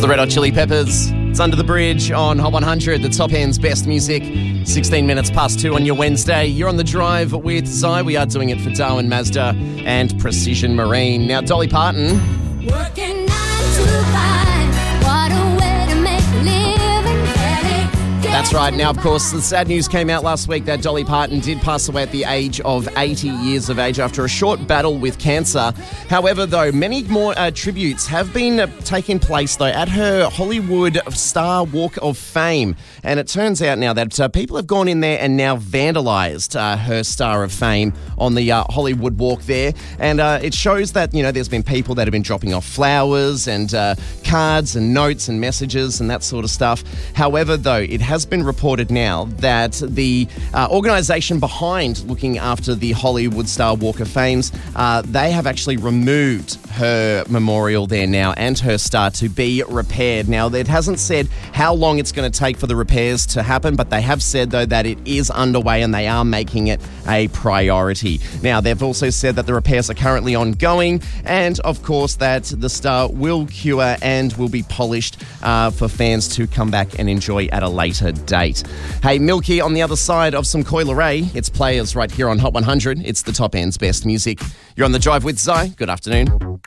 the Red Hot Chili Peppers. It's Under the Bridge on Hot 100, the top end's best music. 16 minutes past 2 on your Wednesday. You're on the drive with Zai. We are doing it for Darwin Mazda and Precision Marine. Now, Dolly Parton. Working 9 to 5, what a way to make a living. That's right. Now, of course, the sad news came out last week that Dolly Parton did pass away at the age of 80 years of age after a short battle with cancer. However, though, many more tributes have been taking place, though, at her Hollywood Star Walk of Fame. And it turns out now that people have gone in there and now vandalised her Star of Fame on the Hollywood Walk there. And it shows that, you know, there's been people that have been dropping off flowers and cards and notes and messages and that sort of stuff. However, though, it has been reported now that the organisation behind looking after the Hollywood Star Walk of Fame, they have actually removed her memorial there now and her star to be repaired. Now, it hasn't said how long it's going to take for the repairs to happen, but they have said, though, that it is underway and they are making it a priority. Now, they've also said that the repairs are currently ongoing and, of course, that the star will cure and will be polished for fans to come back and enjoy at a later date. Hey, Milky, on the other side of some Coi Leray, it's Players right here on Hot 100. It's the top end's best music. You're on the drive with Zai. Good afternoon.